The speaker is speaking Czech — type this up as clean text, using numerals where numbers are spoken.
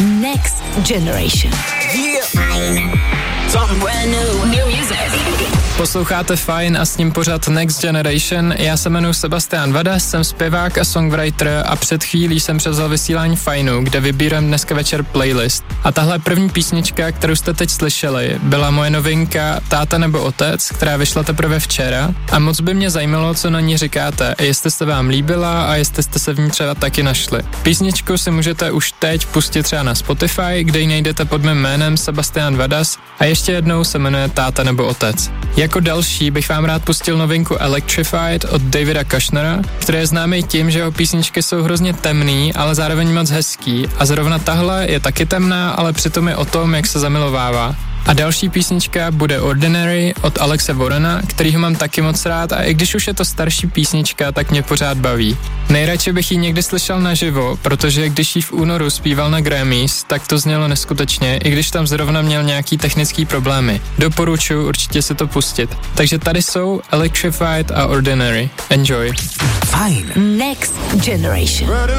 Next Generation. New music. Posloucháte Fajn a s ním pořad Next Generation. Já se jmenuji Sebastian Vadas, jsem zpěvák a songwriter a před chvílí jsem převzal vysílání Fajnu, kde vybírám dneska večer playlist. A tahle první písnička, kterou jste teď slyšeli, byla moje novinka Táta nebo otec, která vyšla teprve včera a moc by mě zajímalo, co na ní říkáte, jestli se vám líbila a jestli jste se v ní třeba taky našli. Písničku si můžete už teď pustit třeba na Spotify, kde ji najdete pod mým jménem Sebastian Vadas a ještě jednou se jmenuje Táta nebo otec. Jako další bych vám rád pustil novinku Electrified od Davida Kushnera, který je známý tím, že jeho písničky jsou hrozně temný, ale zároveň moc hezký a zrovna tahle je taky temná, ale přitom je o tom, jak se zamilovává. A další písnička bude Ordinary od Alexe Warrena, kterýho mám taky moc rád a i když už je to starší písnička, tak mě pořád baví. Nejradši bych ji někdy slyšel naživo, protože když ji v únoru zpíval na Grammys, tak to znělo neskutečně, i když tam zrovna měl nějaký technický problémy. Doporučuji určitě si to pustit. Takže tady jsou Electrified a Ordinary. Enjoy. Fajn. Next Generation.